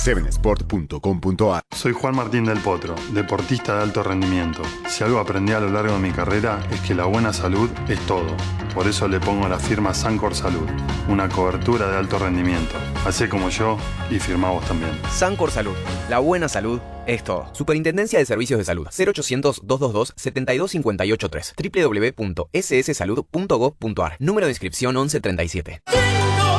7sport.com.ar. Soy Juan Martín del Potro, deportista de alto rendimiento. Si algo aprendí a lo largo de mi carrera es que la buena salud es todo. Por eso le pongo la firma Sancor Salud, una cobertura de alto rendimiento. Hacé como yo y firmá vos también. Sancor Salud, la buena salud es todo. Superintendencia de Servicios de Salud. 0800-222-72583. www.sssalud.gov.ar. Número de inscripción 1137.